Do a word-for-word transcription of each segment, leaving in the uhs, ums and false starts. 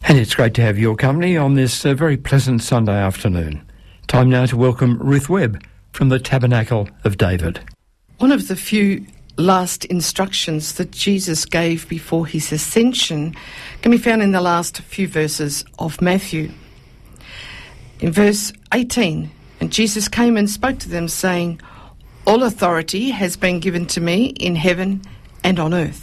And it's great to have your company on this uh, very pleasant Sunday afternoon. Time now to welcome Ruth Webb from the Tabernacle of David. One of the few last instructions that Jesus gave before his ascension can be found in the last few verses of Matthew. In verse eighteen, and Jesus came and spoke to them, saying, "All authority has been given to me in heaven and on earth.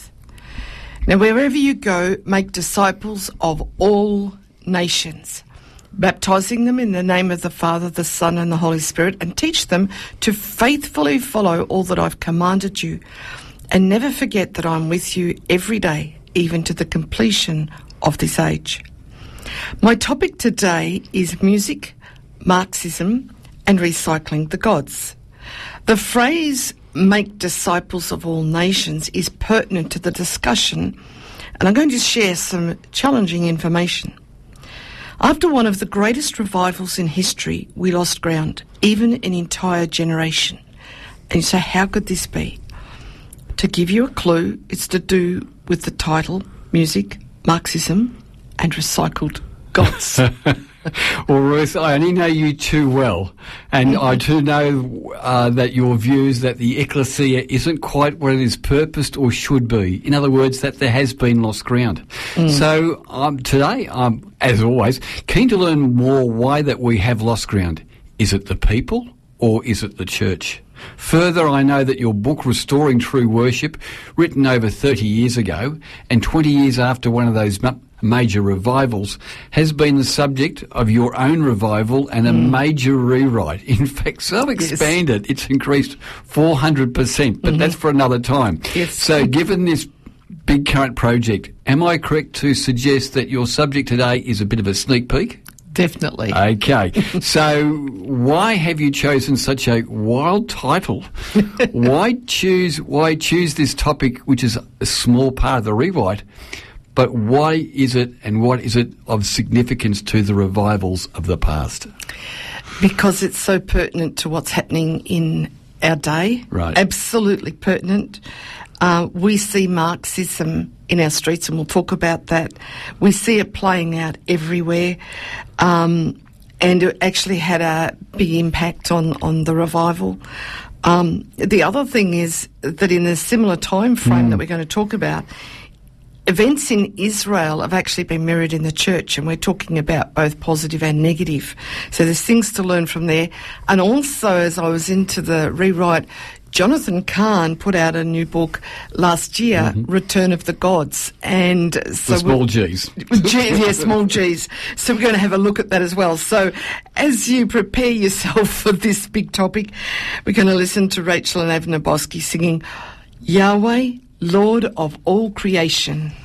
Now wherever you go, make disciples of all nations, baptizing them in the name of the Father, the Son, and the Holy Spirit, and teach them to faithfully follow all that I've commanded you. And never forget that I'm with you every day, even to the completion of this age." My topic today is music, Marxism, and recycling the gods. The phrase "make disciples of all nations" is pertinent to the discussion, and I'm going to share some challenging information. After one of the greatest revivals in history, we lost ground, even an entire generation. And you say, how could this be? To give you a clue, it's to do with the title, Music, Marxism, and Recycled Gods. Well, Ruth, I only know you too well, and I do know uh, that your views that the ecclesia isn't quite what it is purposed or should be. In other words, that there has been lost ground. Mm. So um, today, um, as always, keen to learn more why that we have lost ground. Is it the people or is it the church? Further, I know that your book, Restoring True Worship, written over thirty years ago and twenty years after one of those ma- major revivals, has been the subject of your own revival and a mm. major rewrite. In fact, so expanded, yes. It's increased four hundred percent, but mm-hmm. that's for another time. Yes. So given this big current project, am I correct to suggest that your subject today is a bit of a sneak peek? Definitely. Okay. So why have you chosen such a wild title? Why choose why choose this topic, which is a small part of the rewrite, but why is it and what is it of significance to the revivals of the past? Because it's so pertinent to what's happening in our day. Right. Absolutely pertinent. Uh, we see Marxism in our streets, and we'll talk about that. We see it playing out everywhere, um, and it actually had a big impact on, on the revival. Um, the other thing is that in a similar time frame mm. that we're going to talk about, events in Israel have actually been mirrored in the church, and we're talking about both positive and negative. So there's things to learn from there. And also, as I was into the rewrite, Jonathan Cahn put out a new book last year, mm-hmm. Return of the Gods. And so the small G's. G, yeah, small G's. So we're going to have a look at that as well. So as you prepare yourself for this big topic, we're going to listen to Rachel and Avner Bosky singing Yahweh, Lord of all creation.